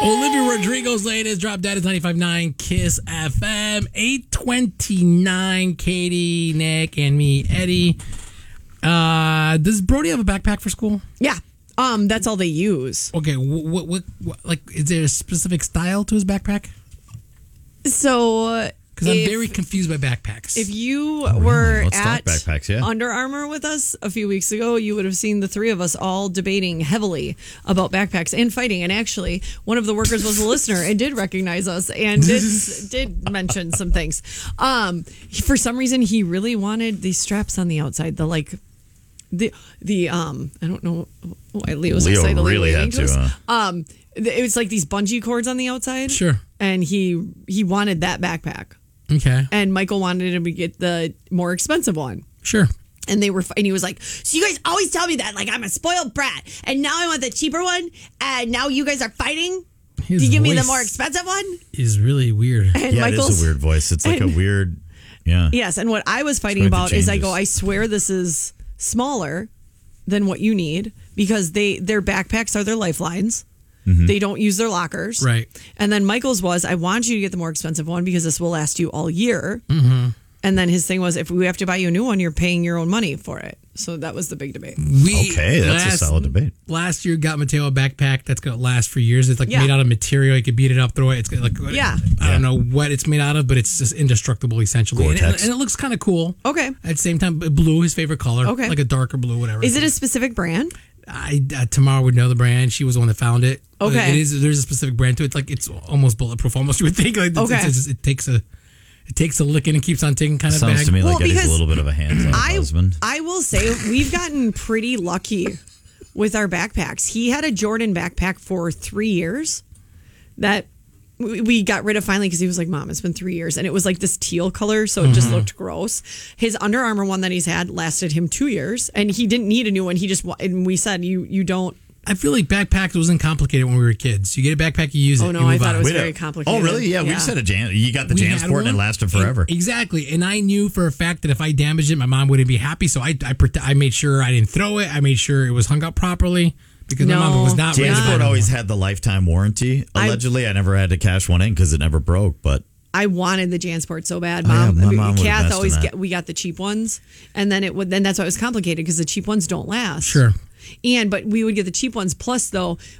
Olivia Rodrigo's latest drop dead is 95.9 Kiss FM. 8:29. Katie, Nick, and me, Eddie. Does Brody have a backpack for school? Yeah. That's all they use. Okay. What like, is there a specific style to his backpack? So, because I'm very confused by backpacks. If you were Let's at talk backpacks, yeah. Under Armour with us a few weeks ago, you would have seen the three of us all debating heavily about backpacks and fighting. And actually, one of the workers was a listener and did recognize us and did mention some things. For some reason, he really wanted these straps on the outside. The I don't know why Leo's excited. Really had to. It was like these bungee cords on the outside. Sure. And he wanted that backpack. Okay. And Michael wanted him to get the more expensive one. Sure. And he was like, so you guys always tell me that, like I'm a spoiled brat, and now I want the cheaper one, and now you guys are fighting to give me the more expensive one? Is really weird. And it is a weird voice. It's like a weird, yeah. Yes, and what I was fighting about is I swear this is smaller than what you need, because their backpacks are their lifelines. Mm-hmm. They don't use their lockers. Right. And then Michael's was, I want you to get the more expensive one because this will last you all year. Mm-hmm. And then his thing was, if we have to buy you a new one, you're paying your own money for it. So that was the big debate. That's a solid debate. Last year got Mateo a backpack that's going to last for years. It's made out of material. You could beat it up, throw it. It's like, I don't know what it's made out of, but it's just indestructible essentially. And it looks kind of cool. Okay. At the same time, blue, his favorite color. Okay. Like a darker blue, whatever. Is it a specific brand? Tamara would know the brand. She was the one that found it. Okay. There's a specific brand to it. It's almost bulletproof. Almost you would think. It takes a licking and keeps on taking kind of Sounds bag. to me like Eddie's a little bit of a hands-on husband. I will say we've gotten pretty lucky with our backpacks. He had a Jordan backpack for 3 years that we got rid of finally because he was like, Mom, it's been 3 years. And it was like this teal color, so it just looked gross. His Under Armour one that he's had lasted him 2 years, and he didn't need a new one. And we said, you don't. I feel like backpacks wasn't complicated when we were kids. You get a backpack, you use it. Oh, no, I thought it was very complicated. Oh, really? Yeah, we just had a you got the JanSport and it lasted forever. Exactly. And I knew for a fact that if I damaged it, my mom wouldn't be happy. So I made sure I didn't throw it. I made sure it was hung up properly because my mom was not ready. JanSport always had the lifetime warranty. Allegedly, I never had to cash one in because it never broke, but I wanted the JanSport so bad. My mom Kath always we got the cheap ones, and then that's why it was complicated because the cheap ones don't last. Sure. But we would get the cheap ones. Plus, though,